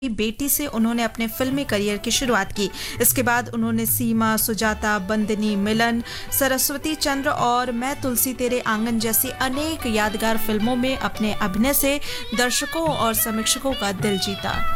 बेटी से उन्होंने अपने फिल्मी करियर की शुरुआत की। इसके बाद उन्होंने सीमा, सुजाता, बंदनी, मिलन, सरस्वती चंद्र और मैं तुलसी तेरे आंगन जैसी अनेक यादगार फिल्मों में अपने अभिनय से दर्शकों और समीक्षकों का दिल जीता।